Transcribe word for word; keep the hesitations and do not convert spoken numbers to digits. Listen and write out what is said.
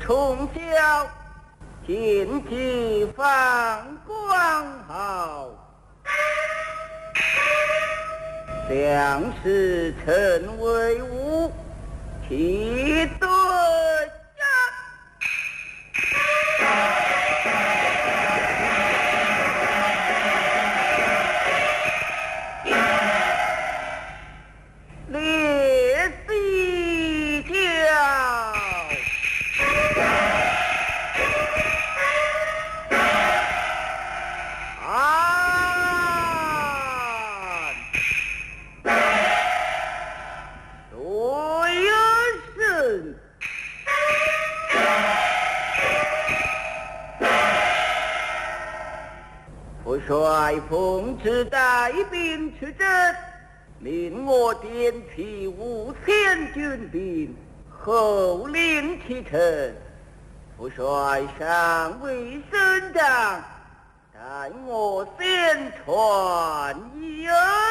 从小谨记放光好，将士臣为伍，提对列西教。我率奉旨带兵出征，命我点批五千军兵，后领其城。我率上为省长，待我宣传一二。